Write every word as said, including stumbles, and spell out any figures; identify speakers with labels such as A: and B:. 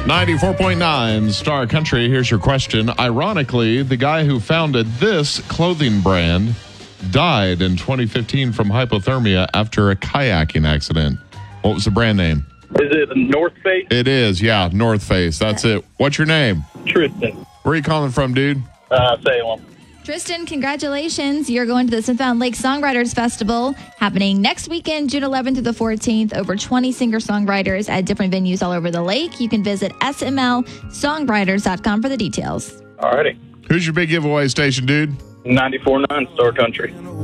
A: ninety-four point nine Star Country. Here's your question. Ironically, the guy who founded this clothing brand died in twenty fifteen from hypothermia after a kayaking accident. What was the brand name?
B: Is it North Face?
A: It is, yeah, North Face. That's it. What's your name?
B: Tristan.
A: Where are you calling from, dude?
B: Uh, Salem.
C: Tristan, congratulations. You're going to the Smith Mountain Lake Songwriters Festival happening next weekend, June eleventh through the fourteenth. Over twenty singer-songwriters at different venues all over the lake. You can visit S M L songwriters dot com for the details.
B: All righty.
A: Who's your big giveaway station, dude?
B: ninety-four point nine Star Country.